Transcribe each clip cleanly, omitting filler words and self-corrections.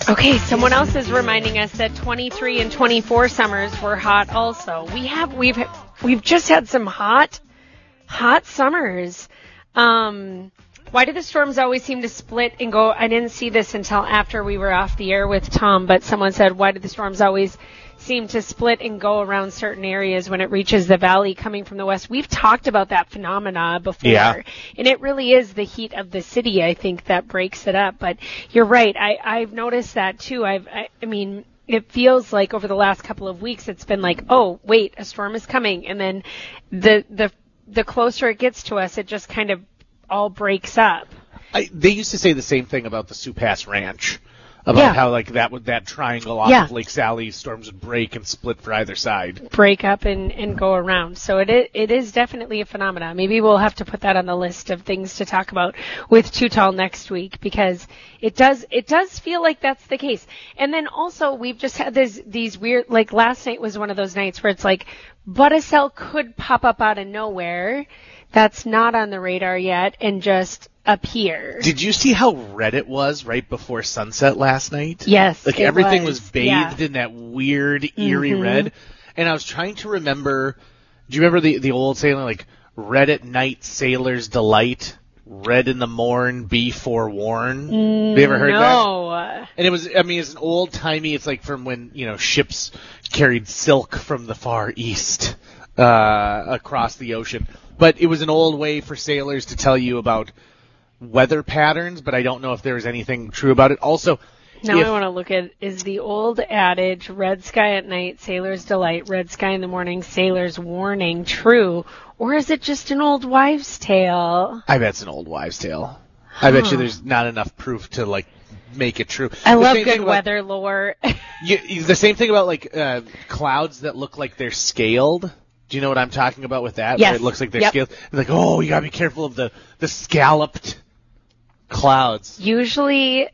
Okay, someone else is reminding us that 23 and 24 summers were hot also. We've just had some hot summers. Why do the storms always seem to split and go? I didn't see this until after we were off the air with Tom, but someone said, why do the storms always seem to split and go around certain areas when it reaches the valley coming from the west? We've talked about that phenomena before. Yeah. And it really is the heat of the city, I think, that breaks it up. But you're right. I've noticed that too. I mean, it feels like over the last couple of weeks, it's been like, oh, wait, a storm is coming. And then the closer it gets to us, it just kind of all breaks up. They used to say the same thing about the Sioux Pass Ranch. About how, like, that triangle off of Lake Sally, storms would break and split for either side. Break up and go around. So it is definitely a phenomenon. Maybe we'll have to put that on the list of things to talk about with Too Tall next week, because it does feel like that's the case. And then also, we've just had these weird, like, last night was one of those nights where it's like, but a cell could pop up out of nowhere that's not on the radar yet and just appear. Did you see how red it was right before sunset last night? Yes. Like everything was bathed in that weird, eerie red. And I was trying to remember, do you remember the old saying, like, red at night, sailor's delight, red in the morn, be forewarned? Have you ever heard that? No. And it was, I mean, it's an old timey, it's like from when, ships carried silk from the far east across the ocean. But it was an old way for sailors to tell you about weather patterns, but I don't know if there's anything true about it. Also, now I want to look at, is the old adage, red sky at night, sailor's delight, red sky in the morning, sailor's warning, true? Or is it just an old wives' tale? I bet it's an old wives' tale. I bet you there's not enough proof to, like, make it true. I love good weather lore. The same thing about, like, clouds that look like they're scaled. Do you know what I'm talking about with that? Yes. Where it looks like they're scaled. It's like, oh, you gotta be careful of the scalloped clouds. Usually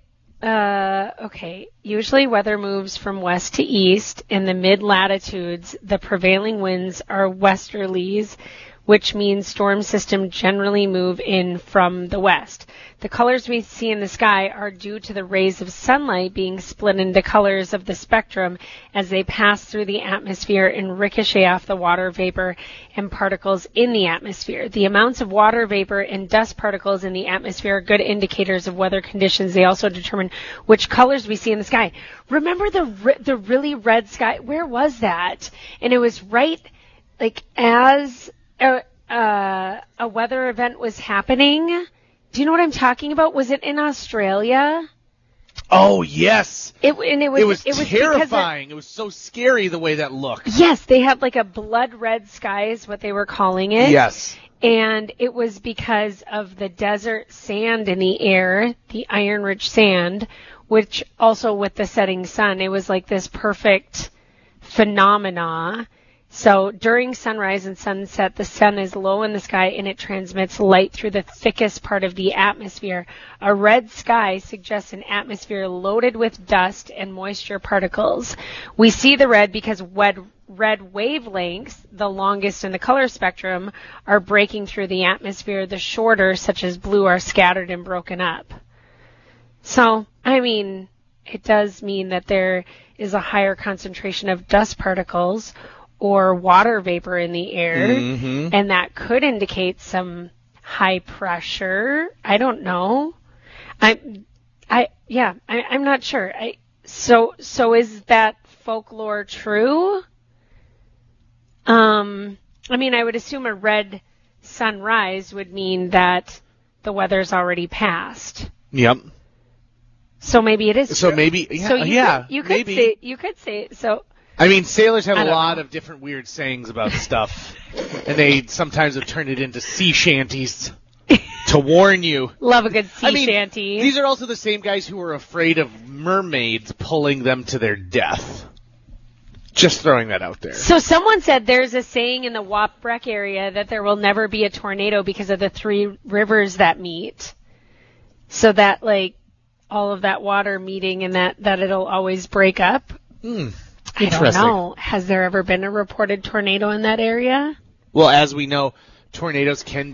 weather moves from west to east. In the mid-latitudes, the prevailing winds are westerlies, which means storm systems generally move in from the west. The colors we see in the sky are due to the rays of sunlight being split into colors of the spectrum as they pass through the atmosphere and ricochet off the water vapor and particles in the atmosphere. The amounts of water vapor and dust particles in the atmosphere are good indicators of weather conditions. They also determine which colors we see in the sky. Remember the really red sky? Where was that? And it was right, like, as a weather event was happening. Do you know what I'm talking about? Was it in Australia? Oh, yes. It was terrifying. It was so scary the way that looked. Yes, they had like a blood red sky is what they were calling it. Yes. And it was because of the desert sand in the air, the iron-rich sand, which also with the setting sun, it was like this perfect phenomena. So during sunrise and sunset, the sun is low in the sky and it transmits light through the thickest part of the atmosphere. A red sky suggests an atmosphere loaded with dust and moisture particles. We see the red because red wavelengths, the longest in the color spectrum, are breaking through the atmosphere. The shorter, such as blue, are scattered and broken up. So, I mean, it does mean that there is a higher concentration of dust particles or water vapor in the air, and that could indicate some high pressure. I don't know. I'm not sure. So is that folklore true? I mean, I would assume a red sunrise would mean that the weather's already passed. Yep. So maybe it is. So true. maybe, you could say so. I mean, sailors have a lot of different weird sayings about stuff, and they sometimes have turned it into sea shanties to warn you. Love a good sea shanty. These are also the same guys who are afraid of mermaids pulling them to their death. Just throwing that out there. So someone said there's a saying in the Wapbreck area that there will never be a tornado because of the three rivers that meet. So that, like, all of that water meeting and that it'll always break up. I don't know. Has there ever been a reported tornado in that area? Well, as we know, tornadoes can